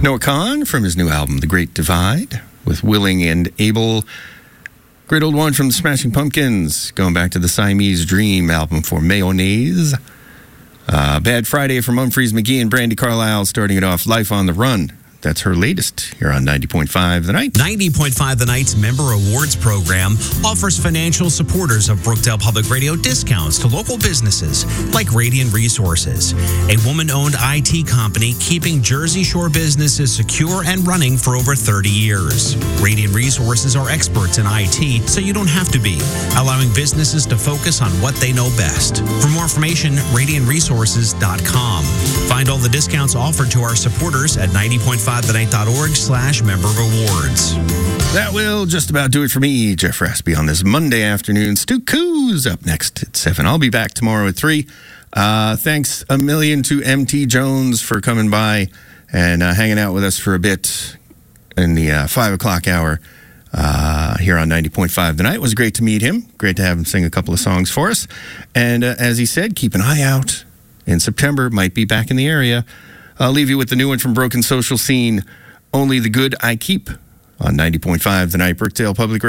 Noah Kahan from his new album, The Great Divide, with Willing and Able. Great old one from the Smashing Pumpkins, going back to the Siamese Dream album for Mayonnaise. Bad Friday from Humphreys McGee and Brandy Carlisle, starting it off, Life on the Run. That's her latest here on 90.5 The Night. 90.5 The Night's member awards program offers financial supporters of Brookdale Public Radio discounts to local businesses like Radiant Resources, a woman-owned IT company keeping Jersey Shore businesses secure and running for over 30 years. Radiant Resources are experts in IT, so you don't have to be, allowing businesses to focus on what they know best. For more information, radiantresources.com. Find all the discounts offered to our supporters at 90.5thenight.org/member rewards. That will just about do it for me, Jeff Raspy, on this Monday afternoon. Stu Coos up next at 7. I'll be back tomorrow at 3. Thanks a million to MT Jones for coming by and hanging out with us for a bit in the 5 o'clock hour here on 90.5 The Night. It was great to meet him. Great to have him sing a couple of songs for us. And as he said, keep an eye out. In September, might be back in the area. I'll leave you with the new one from Broken Social Scene, Only the Good I Keep, on 90.5 The Night, Brookdale Public Radio.